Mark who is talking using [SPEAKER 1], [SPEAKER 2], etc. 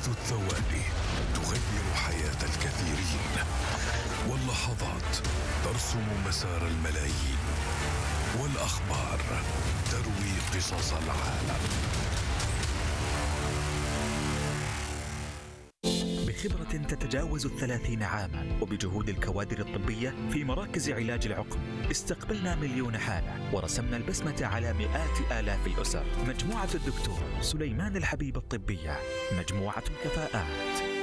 [SPEAKER 1] الثواني تغير حياة الكثيرين، واللحظات ترسم مسار الملايين، والأخبار تروي قصص العالم.
[SPEAKER 2] بخبرة تتجاوز 30 عاما وبجهود الكوادر الطبية في مراكز علاج العقم، استقبلنا مليون حالة ورسمنا البسمة على مئات آلاف الأسر. مجموعة الدكتور سليمان الحبيب الطبية، مجموعة الكفاءات.